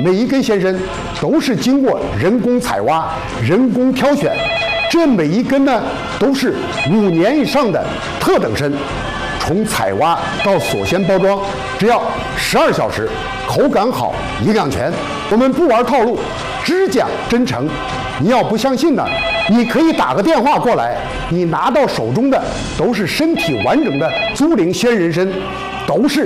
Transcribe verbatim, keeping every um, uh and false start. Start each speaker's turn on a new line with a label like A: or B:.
A: 每一根鲜参都是经过人工采挖、人工挑选，这每一根呢都是五年以上的特等参。从采挖到锁鲜包装，只要十二小时，口感好，营养全。我们不玩套路，只讲真诚。你要不相信呢，你可以打个电话过来，你拿到手中的都是身体完整的租龄鲜人参，都是